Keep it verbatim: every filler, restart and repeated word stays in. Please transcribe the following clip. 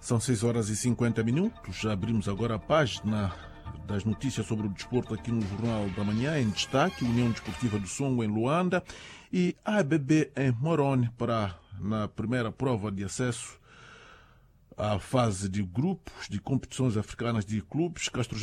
São seis horas e cinquenta minutos. Já abrimos agora a página das notícias sobre o desporto aqui no Jornal da Manhã. Em destaque, União Desportiva do Songo em Luanda e A B B em Moroni para na primeira prova de acesso à fase de grupos de competições africanas de clubes. Castro